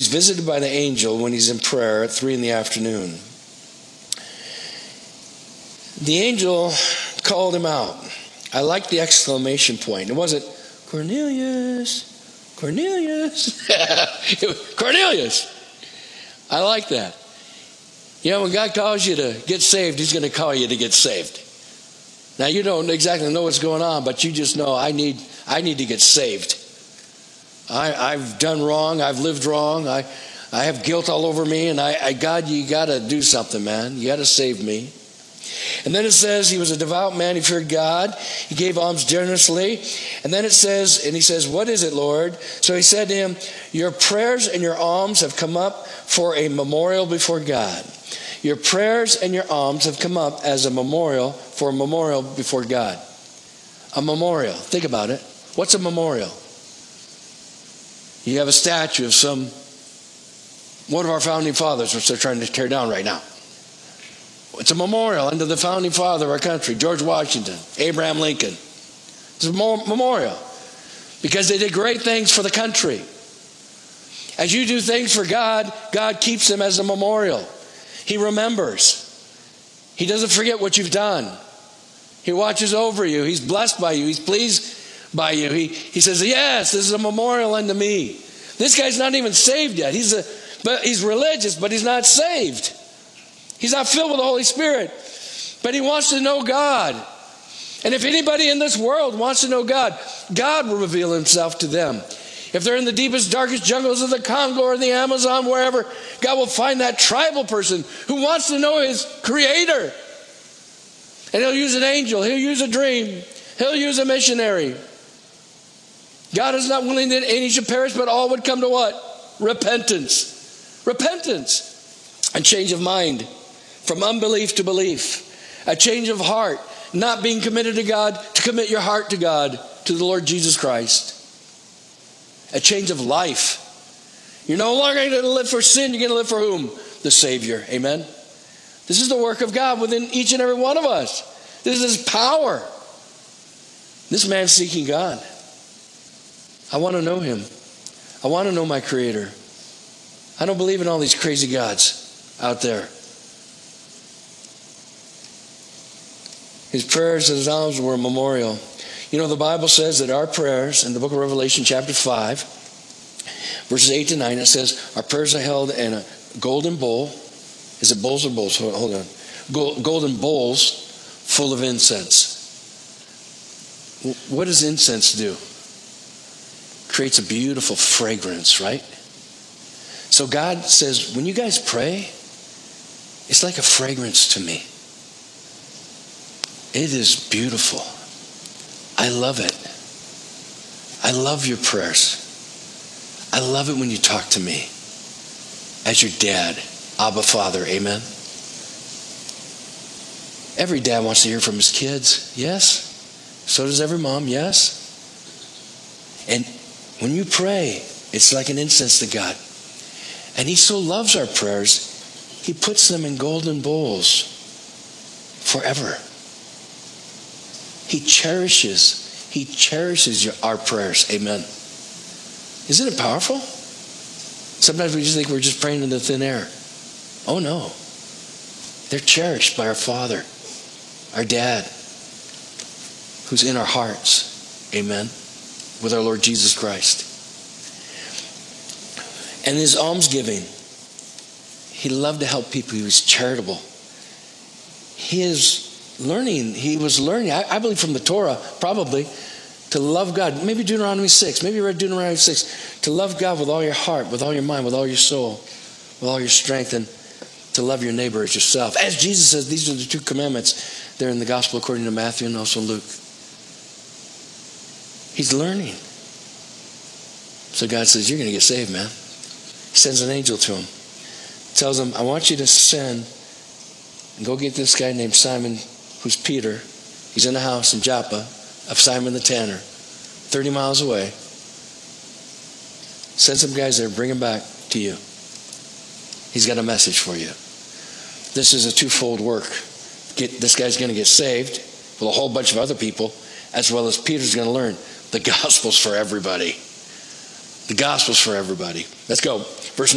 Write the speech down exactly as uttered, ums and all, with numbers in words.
he's visited by the angel when he's in prayer at three in the afternoon. The angel called him out. I like the exclamation point. It wasn't, Cornelius, Cornelius. Cornelius. I like that. You know, when God calls you to get saved, he's going to call you to get saved. Now, you don't exactly know what's going on, but you just know, I need I need to get saved. I, I've done wrong. I've lived wrong. I, I have guilt all over me. And I, I God, you got to do something, man. You got to save me. And then it says he was a devout man. He feared God. He gave alms generously. And then it says, and he says, what is it, Lord? So he said to him, your prayers and your alms have come up for a memorial before God. Your prayers and your alms have come up as a memorial for a memorial before God. A memorial. Think about it. What's a memorial? You have a statue of some, one of our founding fathers, which they're trying to tear down right now. It's a memorial unto the founding father of our country, George Washington, Abraham Lincoln. It's a memorial because they did great things for the country. As you do things for God, God keeps them as a memorial. He remembers. He doesn't forget what you've done. He watches over you. He's blessed by you. He's pleased by you. He, he says, yes, this is a memorial unto me. This guy's not even saved yet. He's a, but he's religious, but he's not saved. He's not filled with the Holy Spirit, but he wants to know God. And if anybody in this world wants to know God, God will reveal himself to them. If they're in the deepest, darkest jungles of the Congo or the Amazon, wherever, God will find that tribal person who wants to know his creator. And he'll use an angel. He'll use a dream. He'll use a missionary. God is not willing that any should perish, but all would come to what? Repentance. Repentance. A change of mind. From unbelief to belief. A change of heart. Not being committed to God, to commit your heart to God, to the Lord Jesus Christ. A change of life. You're no longer going to live for sin. You're going to live for whom? The Savior. Amen? This is the work of God within each and every one of us. This is His power. This man's seeking God. I want to know Him. I want to know my Creator. I don't believe in all these crazy gods out there. His prayers and his alms were a memorial. You know, the Bible says that our prayers, in the book of Revelation chapter five, verses eight to nine, it says, our prayers are held in a golden bowl. Is it bowls or bowls? Hold on. Golden bowls full of incense. What does incense do? Creates a beautiful fragrance, right? So God says, when you guys pray, it's like a fragrance to me. It is beautiful. I love it. I love your prayers. I love it when you talk to me as your dad, Abba Father, amen? Every dad wants to hear from his kids, yes? So does every mom, yes? And when you pray, it's like an incense to God. And He so loves our prayers, He puts them in golden bowls forever. He cherishes, He cherishes your, our prayers. Amen. Isn't it powerful? Sometimes we just think we're just praying in the thin air. Oh no. They're cherished by our Father, our Dad, who's in our hearts. Amen. With our Lord Jesus Christ. And His almsgiving. He loved to help people. He was charitable. He is learning, he was learning, I, I believe from the Torah, probably, to love God. Maybe Deuteronomy six. Maybe you read Deuteronomy six. To love God with all your heart, with all your mind, with all your soul, with all your strength, and to love your neighbor as yourself. As Jesus says, these are the two commandments. They're in the gospel according to Matthew and also Luke. He's learning. So God says, you're going to get saved, man. He sends an angel to him. Tells him, I want you to send and go get this guy named Simon, who's Peter. He's in a house in Joppa of Simon the tanner, thirty miles away. Send some guys there, bring him back to you. He's got a message for you. This is a twofold work. Get, this guy's going to get saved with a whole bunch of other people, as well as Peter's going to learn the gospel's for everybody. The gospel's for everybody. Let's go. Verse